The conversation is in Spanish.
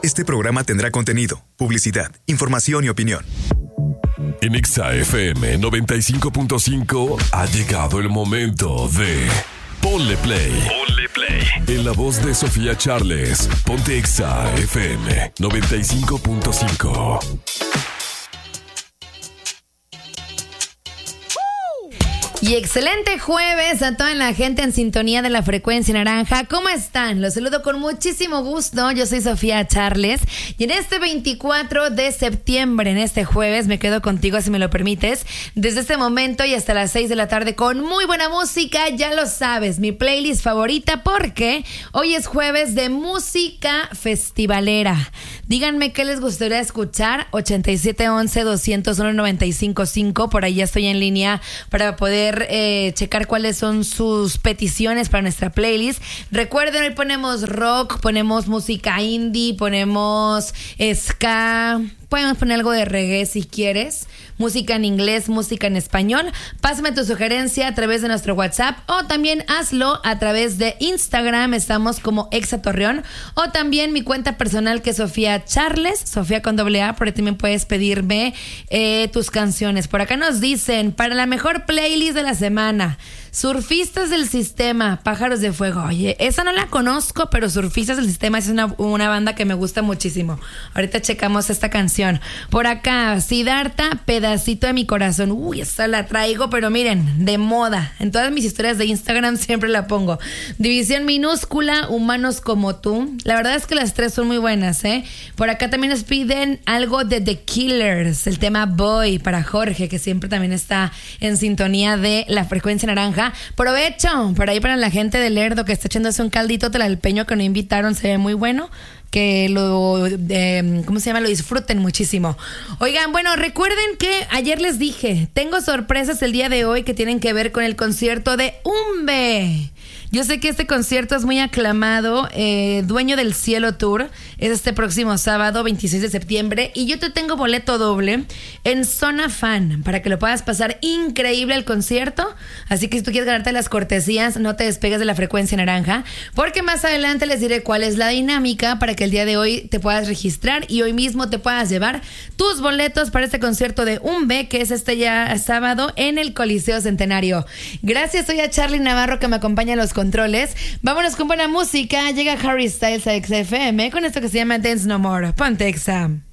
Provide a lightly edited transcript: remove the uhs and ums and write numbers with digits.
Este programa tendrá contenido, publicidad, información y opinión. En Exa FM 95.5 ha llegado el momento de Ponle Play. Ponle Play. En la voz de Sofía Charles, ponte Exa FM 95.5. Y excelente jueves a toda la gente en sintonía de la frecuencia naranja. ¿Cómo están? Los saludo con muchísimo gusto. Yo soy Sofía Charles y en este 24 de septiembre, en este jueves, me quedo contigo si me lo permites, desde este momento y hasta las 6 de la tarde con muy buena música. Ya lo sabes, mi playlist favorita, porque hoy es jueves de música festivalera. Díganme qué les gustaría escuchar. 8711-201-955. Por ahí ya estoy en línea para poder checar cuáles son sus peticiones para nuestra playlist. Recuerden, hoy ponemos rock, ponemos música indie, ponemos ska, podemos poner algo de reggae si quieres, música en inglés, música en español. Pásame tu sugerencia a través de nuestro WhatsApp o también hazlo a través de Instagram, estamos como Exa Torreón, o también mi cuenta personal que es Sofía Charles, Sofía con AA, por ahí también puedes pedirme tus canciones. Por acá nos dicen, para la mejor playlist de la semana, Surfistas del Sistema, Pájaros de Fuego. Oye, esa no la conozco, pero Surfistas del Sistema es una banda que me gusta muchísimo. Ahorita checamos esta canción. Por acá, Siddhartha, Pedacito de mi Corazón. Uy, esa la traigo, pero miren, de moda. En todas mis historias de Instagram siempre la pongo. División Minúscula, Humanos como tú. La verdad es que las tres son muy buenas, ¿eh? Por acá también nos piden algo de The Killers, el tema Boy, para Jorge, que siempre también está en sintonía de la frecuencia naranja. Provecho por ahí para la gente de Lerdo que está echándose un caldito tlalpeño que no invitaron, se ve muy bueno, que lo lo disfruten muchísimo. Oigan, bueno, recuerden que ayer les dije, tengo sorpresas el día de hoy que tienen que ver con el concierto de Umbe. Yo sé que este concierto es muy aclamado, Dueño del Cielo Tour, es este próximo sábado 26 de septiembre, y yo te tengo boleto doble en Zona Fan para que lo puedas pasar increíble el concierto. Así que si tú quieres ganarte las cortesías, no te despegues de la frecuencia naranja, porque más adelante les diré cuál es la dinámica para que el día de hoy te puedas registrar y hoy mismo te puedas llevar tus boletos para este concierto de Umbe, que es este ya sábado en el Coliseo Centenario. Gracias, soy a Charly Navarro que me acompaña en los controles. Vámonos con buena música. Llega Harry Styles a XFM con esto que se llama Dance No More. Ponte Exa.